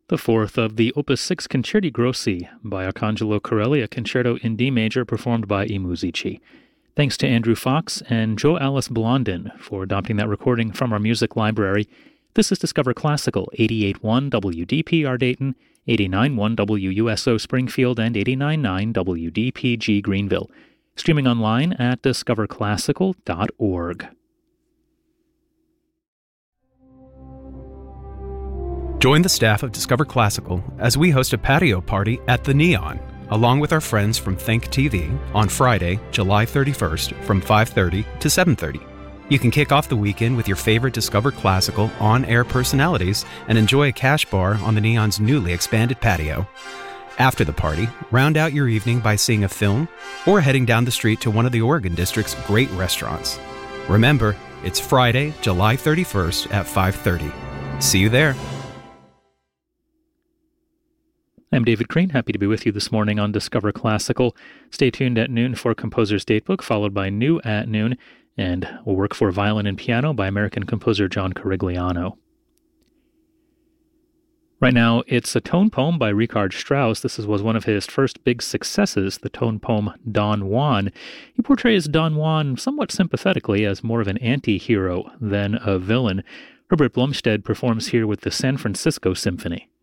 The fourth of the Opus 6 Concerti Grossi by Arcangelo Corelli, a concerto in D major performed by I Musici. Thanks to Andrew Fox and Joe Alice Blondin for adopting that recording from our music library. This is Discover Classical, 88.1 WDPR Dayton, 89.1 WUSO Springfield, and 89.9 WDPG Greenville. Streaming online at discoverclassical.org. Join the staff of Discover Classical as we host a patio party at the Neon, along with our friends from Think TV on Friday, July 31st from 5:30 to 7:30. You can kick off the weekend with your favorite Discover Classical on-air personalities and enjoy a cash bar on the Neon's newly expanded patio. After the party, round out your evening by seeing a film or heading down the street to one of the Oregon District's great restaurants. Remember, it's Friday, July 31st at 5:30. See you there. I'm David Crane, happy to be with you this morning on Discover Classical. Stay tuned at noon for Composer's Datebook, followed by New at noon, and we'll work for violin and piano by American composer John Corigliano. Right now, it's a tone poem by Richard Strauss. This was one of his first big successes, the tone poem Don Juan. He portrays Don Juan somewhat sympathetically as more of an anti-hero than a villain. Herbert Blomstedt performs here with the San Francisco Symphony.